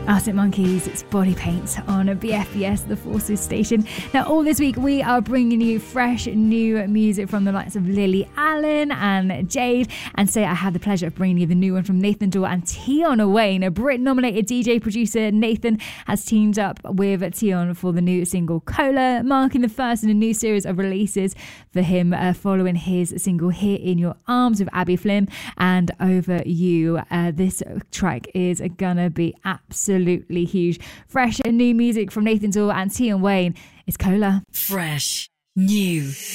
Arctic Monkeys, it's Body Paint on BFBS, the Forces station. Now, all this week, we are bringing you fresh new music from the likes of Lily Allen and Jade. And today, I have the pleasure of bringing you the new one from Nathan Dawe and Tion Wayne. A Brit-nominated DJ producer, Nathan has teamed up with Tion for the new single Cola, marking the first in a new series of releases for him following his single Here in Your Arms with Abby Flynn and Over You. This track is gonna be absolutely huge. Fresh and new music from Nathan Dawe and Tion Wayne. It's Cola. Fresh, new.